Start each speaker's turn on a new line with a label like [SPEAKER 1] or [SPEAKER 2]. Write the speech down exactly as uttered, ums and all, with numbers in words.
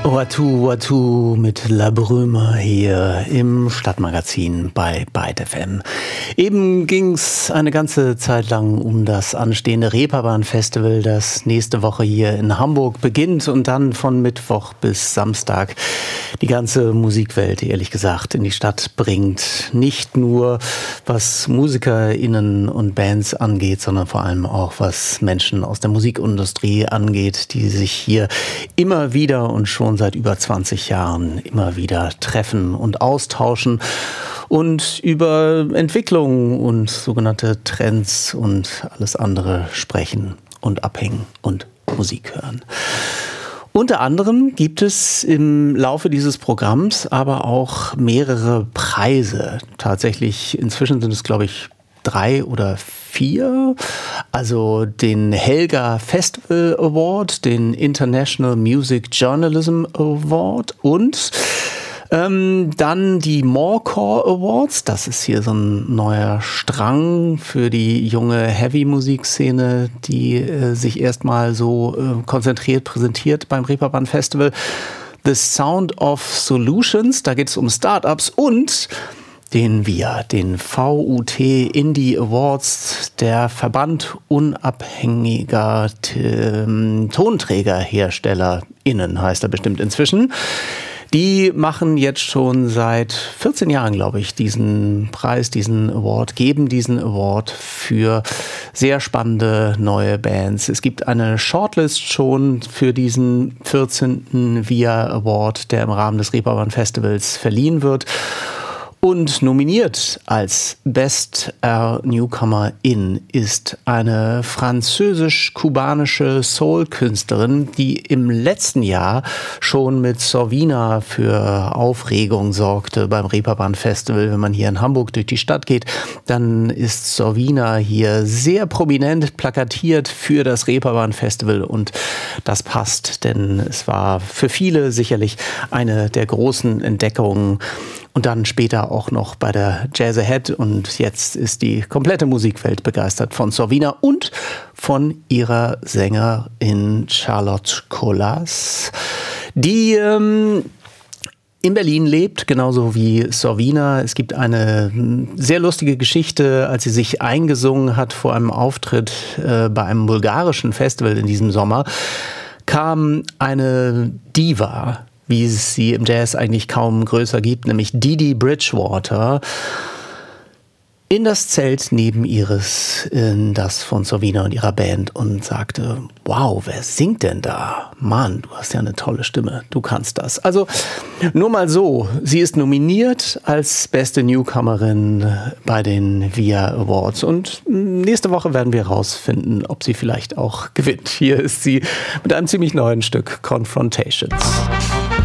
[SPEAKER 1] Watu Watu mit La Brume hier im Stadtmagazin bei Byte F M. Eben ging es eine ganze Zeit lang um das anstehende Reeperbahn-Festival, das nächste Woche hier in Hamburg beginnt und dann von Mittwoch bis Samstag die ganze Musikwelt, ehrlich gesagt, in die Stadt bringt. Nicht nur was MusikerInnen und Bands angeht, sondern vor allem auch was Menschen aus der Musikindustrie angeht, die sich hier immer wieder und schon seit über zwanzig Jahren immer wieder treffen und austauschen und über Entwicklungen und sogenannte Trends und alles andere sprechen und abhängen und Musik hören. Unter anderem gibt es im Laufe dieses Programms aber auch mehrere Preise. Tatsächlich, inzwischen sind es, glaube ich, drei oder vier. Also den Helga Festival Award, den International Music Journalism Award und ähm, dann die Morecore Awards. Das ist hier so ein neuer Strang für die junge Heavy-Musikszene, die äh, sich erstmal so äh, konzentriert präsentiert beim Reeperbahn Festival. The Sound of Solutions, da geht es um Startups und den V I A, den V U T Indie Awards, der Verband unabhängiger T- TonträgerherstellerInnen heißt er bestimmt inzwischen. Die machen jetzt schon seit vierzehn Jahren, glaube ich, diesen Preis, diesen Award, geben diesen Award für sehr spannende neue Bands. Es gibt eine Shortlist schon für diesen vierzehnten V I A Award, der im Rahmen des Reeperbahn Festivals verliehen wird. Und nominiert als Best Newcomer-In ist eine französisch-kubanische Soul-Künstlerin, die im letzten Jahr schon mit Sorvina für Aufregung sorgte beim Reeperbahn Festival. Wenn man hier in Hamburg durch die Stadt geht, dann ist Sorvina hier sehr prominent plakatiert für das Reeperbahn Festival und das passt, denn es war für viele sicherlich eine der großen Entdeckungen. Und dann später auch noch bei der Jazz Ahead. Und jetzt ist die komplette Musikwelt begeistert von Sorvina und von ihrer Sängerin Charlotte Colas, die ähm, in Berlin lebt, genauso wie Sorvina. Es gibt eine sehr lustige Geschichte, als sie sich eingesungen hat vor einem Auftritt äh, bei einem bulgarischen Festival in diesem Sommer, kam eine Diva, wie es sie im Jazz eigentlich kaum größer gibt, nämlich Didi Bridgewater, in das Zelt neben ihres, in das von Sorvina und ihrer Band und sagte, wow, wer singt denn da? Mann, du hast ja eine tolle Stimme, du kannst das. Also nur mal so, sie ist nominiert als beste Newcomerin bei den V I A Awards und nächste Woche werden wir herausfinden, ob sie vielleicht auch gewinnt. Hier ist sie mit einem ziemlich neuen Stück, Confrontations.